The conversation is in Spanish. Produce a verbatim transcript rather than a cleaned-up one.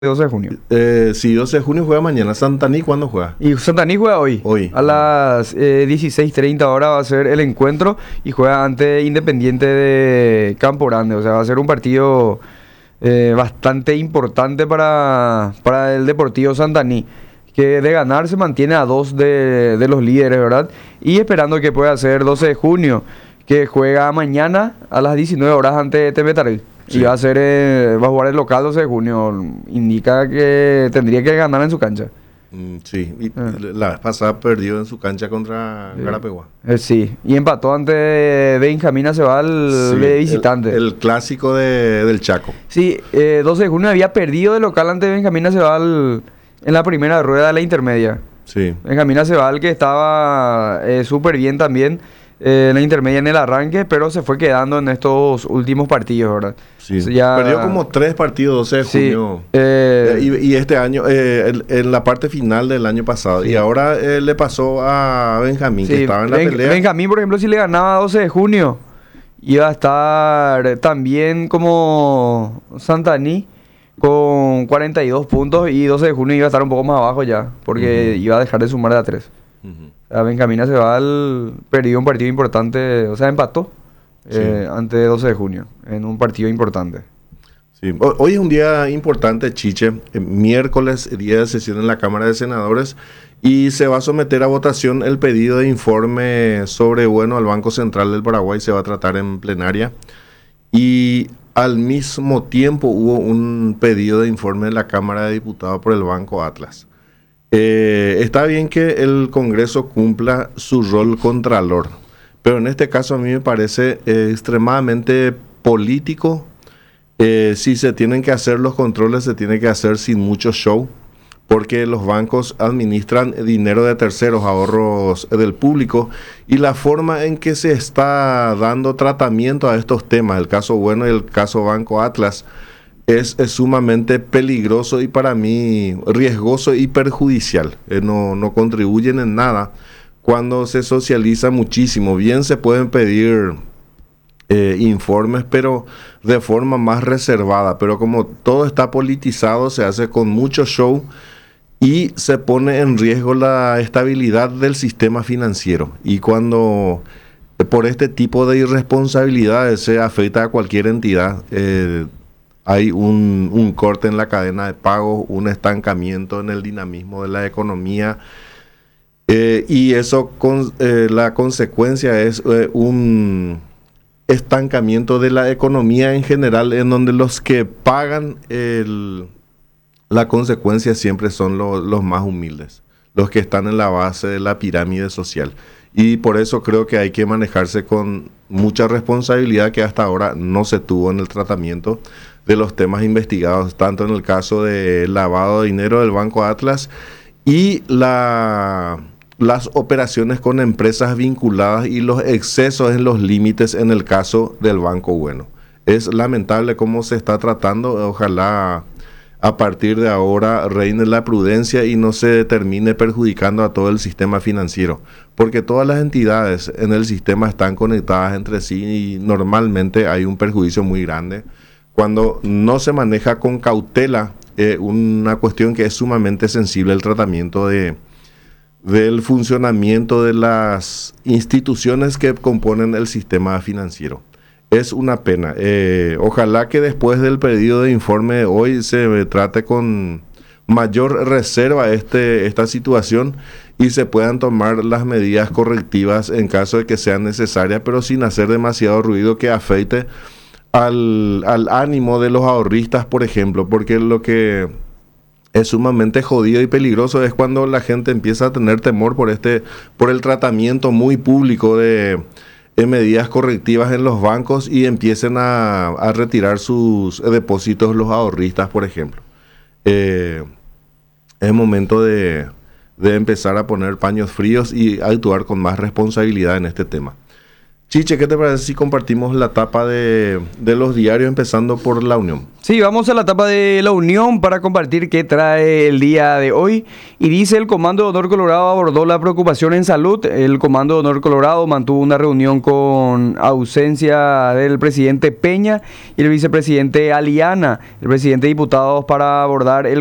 doce de junio. Eh, sí, doce de junio juega mañana. ¿Santaní cuándo juega? Y Santaní juega hoy. Hoy. A las eh, dieciséis treinta horas va a ser el encuentro y juega ante Independiente de Campo Grande. O sea, va a ser un partido eh, bastante importante para, para el Deportivo Santaní, que de ganar se mantiene a dos de, de los líderes, ¿verdad? Y esperando que pueda ser doce de junio, que juega mañana a las diecinueve horas ante Temetaré. Sí. Y va a ser, eh, va a jugar el local doce de junio. Indica que tendría que ganar en su cancha. Mm, sí, y Ah. la vez pasada perdió en su cancha contra Sí. Garapegua. Eh, sí, y empató ante Benjamín Aceval Sí, de el- visitante. El, clásico de- del Chaco. Sí, eh, doce de junio había perdido de local ante Benjamín Aceval en la primera rueda de la intermedia. Sí. Benjamín Aceval, que estaba eh, súper bien también eh, en la intermedia en el arranque, pero se fue quedando en estos últimos partidos, ¿verdad? Sí. Entonces ya- Perdió como tres partidos doce de Sí, junio. eh, Eh, y, y este año, eh, en, en la parte final del año pasado. Sí. Y ahora eh, le pasó a Benjamín, que sí, estaba en la Ben- pelea. Benjamín, por ejemplo, si le ganaba doce de junio, iba a estar también como Santaní con cuarenta y dos puntos, y doce de junio iba a estar un poco más abajo ya, porque Ujú. iba a dejar de sumar de a tres. Ujú. O sea, Benjamín Aceval perdió un partido importante, o sea, empató eh, ante doce de junio en un partido importante. Sí. Ho- Hoy es un día importante, Chiche. Eh, Miércoles, día de sesión en la Cámara de Senadores, y se va a someter a votación el pedido de informe sobre, bueno, al Banco Central del Paraguay. Se va a tratar en plenaria. Y al mismo tiempo hubo un pedido de informe de la Cámara de Diputados por el Banco Atlas. Eh, está bien que el Congreso cumpla su rol contralor, pero en este caso a mí me parece eh, extremadamente político. Eh, si se tienen que hacer los controles, se tiene que hacer sin mucho show, porque los bancos administran dinero de terceros, ahorros del público, y la forma en que se está dando tratamiento a estos temas, el caso bueno y el caso Banco Atlas, es, es sumamente peligroso y para mí riesgoso y perjudicial. Eh, no, no contribuyen en nada cuando se socializa muchísimo. Bien se pueden pedir eh, informes, pero de forma más reservada. Pero como todo está politizado, se hace con mucho show y se pone en riesgo la estabilidad del sistema financiero. Y cuando eh, por este tipo de irresponsabilidades se afecta a cualquier entidad, eh, hay un, un corte en la cadena de pagos, un estancamiento en el dinamismo de la economía. Eh, y eso, con, eh, la consecuencia es eh, un estancamiento de la economía en general, en donde los que pagan el, la consecuencia siempre son lo- los más humildes, los que están en la base de la pirámide social. Y por eso creo que hay que manejarse con mucha responsabilidad, que hasta ahora no se tuvo en el tratamiento de los temas investigados, tanto en el caso de lavado de dinero del Banco Atlas y la, las operaciones con empresas vinculadas y los excesos en los límites en el caso del Banco Bueno. Es lamentable cómo se está tratando. Ojalá a partir de ahora reine la prudencia y no se termine perjudicando a todo el sistema financiero, porque todas las entidades en el sistema están conectadas entre sí y normalmente hay un perjuicio muy grande cuando no se maneja con cautela eh, una cuestión que es sumamente sensible, el tratamiento de, del funcionamiento de las instituciones que componen el sistema financiero. Es una pena. Eh, ojalá que después del pedido de informe de hoy se trate con mayor reserva este, esta situación y se puedan tomar las medidas correctivas en caso de que sean necesarias, pero sin hacer demasiado ruido que afecte al, al ánimo de los ahorristas, por ejemplo, porque lo que es sumamente jodido y peligroso es cuando la gente empieza a tener temor por este, por el tratamiento muy público de, de medidas correctivas en los bancos y empiecen a, a retirar sus depósitos los ahorristas, por ejemplo. Eh, es momento de, de empezar a poner paños fríos y actuar con más responsabilidad en este tema. Chiche, ¿qué te parece si compartimos la tapa de, de los diarios empezando por La Unión? Sí, vamos a la etapa de La Unión para compartir qué trae el día de hoy. Y dice: el Comando de Honor Colorado abordó la preocupación en salud. El Comando de Honor Colorado mantuvo una reunión con ausencia del presidente Peña y el vicepresidente Aliana, el presidente de diputados, para abordar el